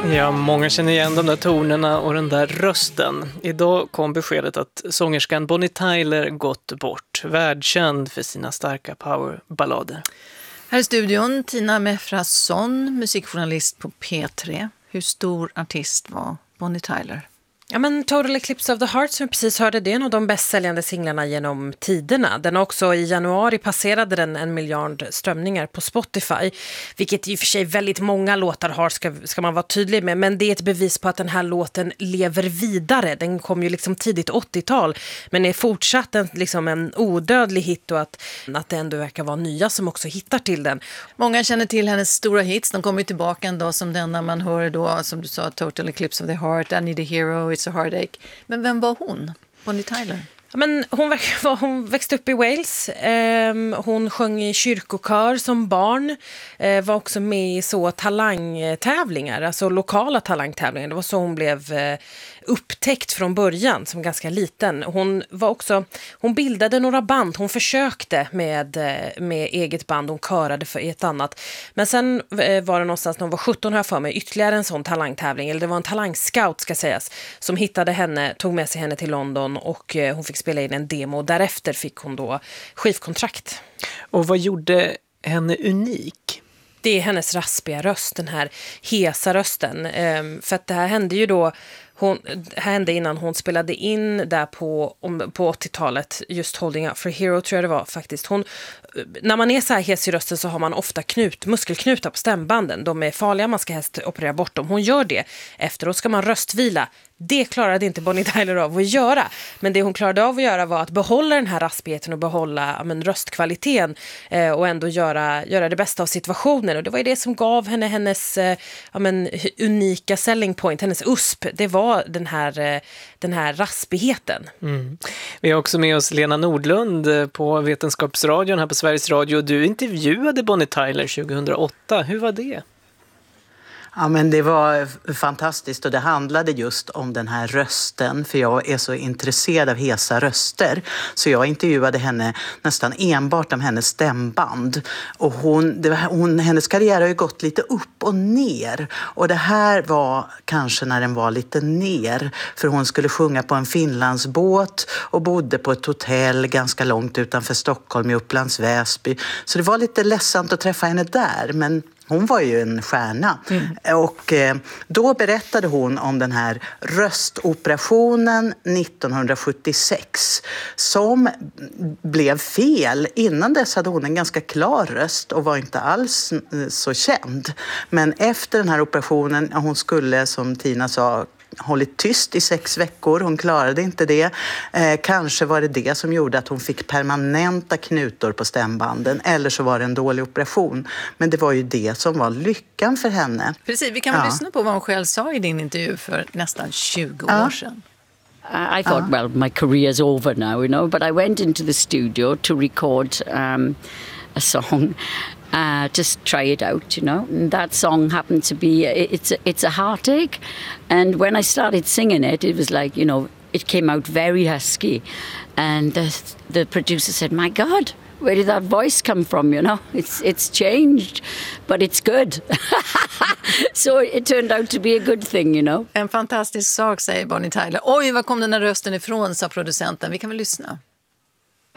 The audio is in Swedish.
Ja, många känner igen de där tonerna och den där rösten. Idag kom beskedet att sångerskan Bonnie Tyler gått bort, världskänd för sina starka powerballader. Här i studion Tina Mefrasson, musikjournalist på P3. Hur stor artist var Bonnie Tyler? Ja, men Total Eclipse of the Heart som vi precis hörde, det är en av de bästsäljande singlarna genom tiderna. Den har också i januari passerade den 1 miljard strömningar på Spotify, vilket i och för sig väldigt många låtar har, ska man vara tydlig med, men det är ett bevis på att den här låten lever vidare. Den kom ju liksom tidigt 80-tal, men är fortsatt en odödlig hit, och att det ändå verkar vara nya som också hittar till den. Många känner till hennes stora hits, de kommer ju tillbaka en dag som denna man hör då, som du sa, Total Eclipse of the Heart, I Need a Hero, It's a Heartache. Men vem var hon? Bonnie Tyler? Ja, men hon växte upp i Wales. Hon sjöng i kyrkokör som barn. Var också med i så talangtävlingar, alltså lokala talangtävlingar. Det var så hon blev upptäckt från början som ganska liten. Hon bildade några band. Hon försökte med eget band. Hon körade för ett annat. Men sen var det någonstans när hon var 17, här för mig, ytterligare en sån talangtävling. Eller det var en talangscout, ska sägas, som hittade henne, tog med sig henne till London, och hon fick spela in en demo. Därefter fick hon då skivkontrakt. Och vad gjorde henne unik? Det är hennes raspiga röst, den här hesa rösten. För att det här hände ju då, hände innan hon spelade in där på 80-talet, just Holding Up for a Hero tror jag det var faktiskt. När man är så här hes i rösten så har man ofta muskelknutar på stämbanden. De är farliga, man ska helst operera bort dem. Hon gör det. Efteråt ska man röstvila. Det klarade inte Bonnie Tyler av att göra. Men det hon klarade av att göra var att behålla den här raspigheten och behålla röstkvaliteten, och ändå göra det bästa av situationen. Och det var ju det som gav henne hennes unika selling point, hennes USP. Det var den här raspigheten. Mm. Vi har också med oss Lena Nordlund på Vetenskapsradion här på Sveriges Radio. Du intervjuade Bonnie Tyler 2008. Hur var det? Ja, men det var fantastiskt, och det handlade just om den här rösten, för jag är så intresserad av hesa röster, så jag intervjuade henne nästan enbart om hennes stämband. Och hennes karriär har ju gått lite upp och ner, och det här var kanske när den var lite ner, för hon skulle sjunga på en Finlandsbåt och bodde på ett hotell ganska långt utanför Stockholm i Upplands Väsby, så det var lite ledsamt att träffa henne där, men hon var ju en stjärna. Och då berättade hon om den här röstoperationen 1976 som blev fel. Innan dess hade hon en ganska klar röst och var inte alls så känd. Men efter den här operationen, hon skulle, som Tina sa, hållit tyst i 6 veckor. Hon klarade inte det. Kanske var det som gjorde att hon fick permanenta knutor på stämbanden. Eller så var det en dålig operation. Men det var ju det som var lyckan för henne. Precis, vi kan väl lyssna på vad hon själv sa i din intervju för nästan 20 år sedan. I thought, well, my career's over now, but I went into the studio to record a song. Just try it out, And that song happened to be, it's a heartache. And when I started singing it, it was like, it came out very husky. And the producer said, my God, where did that voice come from, It's changed, but it's good. So it turned out to be a good thing, En fantastisk sak, säger Bonnie Tyler. Oj, var kom den här rösten ifrån, sa producenten. Vi kan väl lyssna.